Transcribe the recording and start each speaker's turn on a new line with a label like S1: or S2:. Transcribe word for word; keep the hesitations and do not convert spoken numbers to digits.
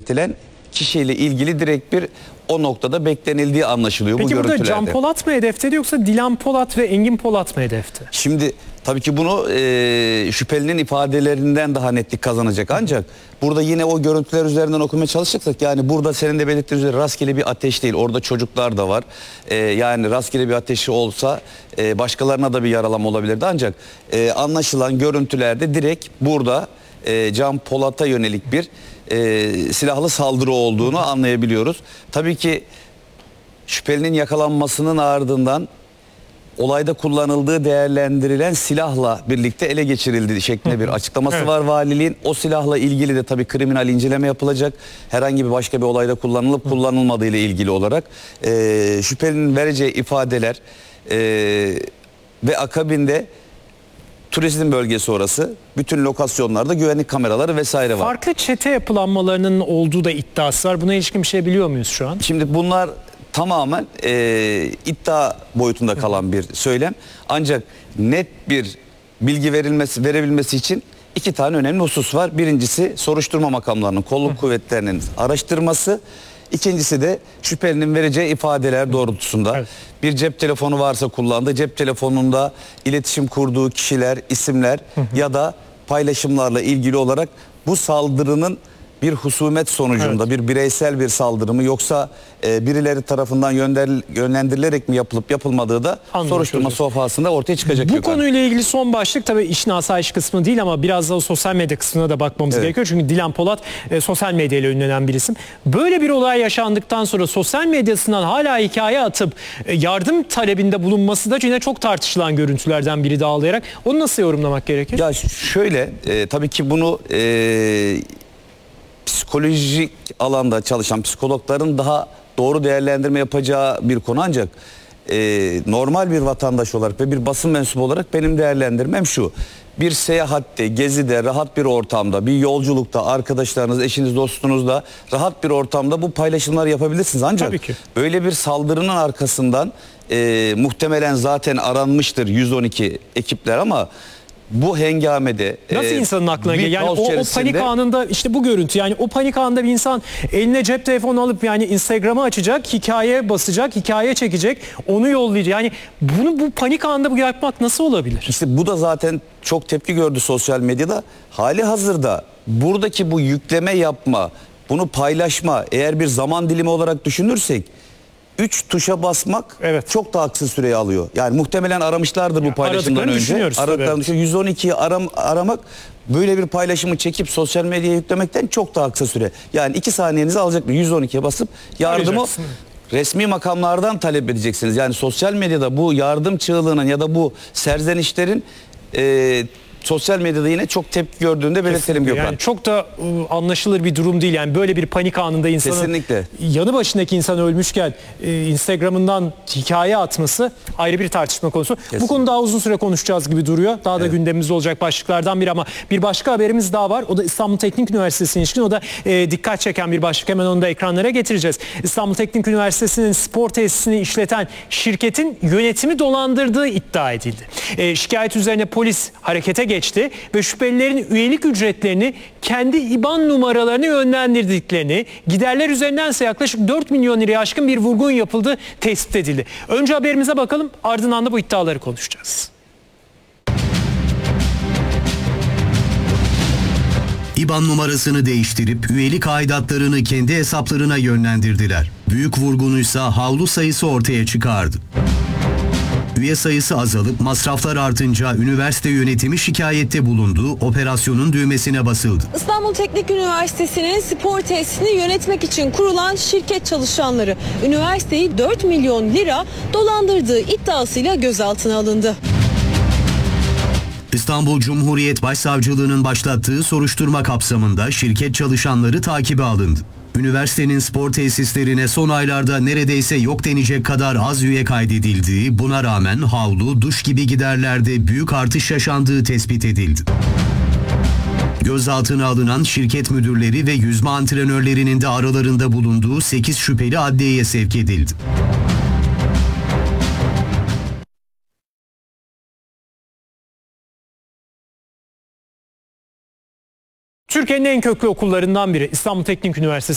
S1: belirtilen kişiyle ilgili direkt bir o noktada beklenildiği anlaşılıyor.
S2: Peki
S1: bu
S2: burada
S1: görüntülerde.
S2: Can Polat mı hedefte yoksa Dilan Polat ve Engin Polat mı hedefte?
S1: Şimdi tabii ki bunu e, şüphelinin ifadelerinden daha netlik kazanacak. Ancak burada yine o görüntüler üzerinden okumaya çalışacaksak, yani burada senin de belirttiğin üzere rastgele bir ateş değil. Orada çocuklar da var. E, yani rastgele bir ateşi olsa e, başkalarına da bir yaralama olabilirdi. Ancak e, anlaşılan görüntülerde direkt burada e, Can Polat'a yönelik bir e, silahlı saldırı olduğunu anlayabiliyoruz. Tabii ki şüphelinin yakalanmasının ardından olayda kullanıldığı değerlendirilen silahla birlikte ele geçirildi şeklinde bir açıklaması
S2: Evet.
S1: var valiliğin. O silahla ilgili de tabii kriminal inceleme yapılacak. Herhangi bir başka bir olayda kullanılıp kullanılmadığı ile ilgili olarak e, şüphelinin vereceği ifadeler e, ve akabinde turizm bölgesi orası. Bütün lokasyonlarda güvenlik kameraları vesaire var.
S2: Farklı çete yapılanmalarının olduğu da iddiası var. Buna ilişkin bir şey biliyor muyuz şu an?
S1: Şimdi bunlar tamamen e, iddia boyutunda kalan bir söylem. Ancak net bir bilgi verilmesi verebilmesi için iki tane önemli husus var. Birincisi soruşturma makamlarının, kolluk kuvvetlerinin araştırması. İkincisi de şüphelinin vereceği ifadeler doğrultusunda.
S2: Evet.
S1: Bir cep telefonu varsa kullandığı cep telefonunda iletişim kurduğu kişiler, isimler ya da paylaşımlarla ilgili olarak bu saldırının bir husumet sonucunda, evet, bir bireysel bir saldırı mı yoksa e, birileri tarafından yönlendirilerek mi yapılıp yapılmadığı da soruşturma safhasında ortaya çıkacak.
S2: Bu
S1: Gökhan.
S2: konuyla ilgili son başlık tabii işin asayiş kısmı değil ama biraz da sosyal medya kısmına da bakmamız evet. gerekiyor. Çünkü Dilan Polat e, sosyal medyayla ünlenen bir isim. Böyle bir olay yaşandıktan sonra sosyal medyasından hala hikaye atıp e, yardım talebinde bulunması da yine çok tartışılan görüntülerden biri dağılayarak. Onu nasıl yorumlamak gerekir?
S1: Ya şöyle e, tabii ki bunu e, psikolojik alanda çalışan psikologların daha doğru değerlendirme yapacağı bir konu, ancak e, normal bir vatandaş olarak ve bir basın mensubu olarak benim değerlendirmem şu: bir seyahatte, gezide, rahat bir ortamda, bir yolculukta, arkadaşlarınız, eşiniz, dostunuzla rahat bir ortamda bu paylaşımları yapabilirsiniz. Ancak böyle bir saldırının arkasından e, muhtemelen zaten aranmıştır yüz on iki ekipler ama bu hengamede
S2: nasıl
S1: e,
S2: insanın aklına geliyor? Yani o, o panik anında işte bu görüntü, yani o panik anında bir insan eline cep telefonu alıp yani Instagram'ı açacak, hikaye basacak, hikaye çekecek, onu yollayacak. Yani bunu bu panik anında bu yapmak nasıl olabilir?
S1: İşte bu da zaten çok tepki gördü sosyal medyada. Hali hazırda buradaki bu yükleme yapma, bunu paylaşma, eğer bir zaman dilimi olarak düşünürsek üç tuşa basmak evet. çok daha kısa süreyi alıyor. Yani muhtemelen aramışlardır bu paylaşımdan önce. Aradıklarını düşünüyoruz. yüz on ikiyi aram, aramak böyle bir paylaşımı çekip sosyal medyaya yüklemekten çok daha kısa süre. Yani iki saniyenizi alacak bir yüz on ikiye basıp yardımı resmi makamlardan talep edeceksiniz. Yani sosyal medyada bu yardım çığlığının ya da bu serzenişlerin e, sosyal medyada yine çok tepki gördüğünde belirtelim Gökhan.
S2: Yani çok da ıı, anlaşılır bir durum değil. Yani böyle bir panik anında insanın
S1: kesinlikle
S2: yanı başındaki insan ölmüşken e, Instagram'ından hikaye atması ayrı bir tartışma konusu. Kesinlikle. Bu konu daha uzun süre konuşacağız gibi duruyor. Daha da evet. gündemimizde olacak başlıklardan biri ama bir başka haberimiz daha var. O da İstanbul Teknik Üniversitesi'ne ilişkin. O da e, dikkat çeken bir başlık. Hemen onu da ekranlara getireceğiz. İstanbul Teknik Üniversitesi'nin spor tesisini işleten şirketin yönetimi dolandırdığı iddia edildi. E, şikayet üzerine polis harekete geçti ve şüphelilerin üyelik ücretlerini kendi İBAN numaralarını yönlendirdiklerini, giderler üzerindense yaklaşık dört milyon liraya aşkın bir vurgun yapıldığı tespit edildi. Önce haberimize bakalım, ardından da bu iddiaları konuşacağız.
S3: İBAN numarasını değiştirip üyelik aidatlarını kendi hesaplarına yönlendirdiler. Büyük vurgunuysa havlu sayısı ortaya çıkardı. Üye sayısı azalıp masraflar artınca üniversite yönetimi şikayette bulundu, operasyonun düğmesine basıldı.
S4: İstanbul Teknik Üniversitesi'nin spor tesisini yönetmek için kurulan şirket çalışanları üniversiteyi dört milyon lira dolandırdığı iddiasıyla gözaltına alındı.
S3: İstanbul Cumhuriyet Başsavcılığı'nın başlattığı soruşturma kapsamında şirket çalışanları takibe alındı. Üniversitenin spor tesislerine son aylarda neredeyse yok denecek kadar az üye kaydedildiği, buna rağmen havlu, duş gibi giderlerde büyük artış yaşandığı tespit edildi. Gözaltına alınan şirket müdürleri ve yüzme antrenörlerinin de aralarında bulunduğu sekiz şüpheli adliyeye sevk edildi.
S2: Türkiye'nin en köklü okullarından biri İstanbul Teknik Üniversitesi.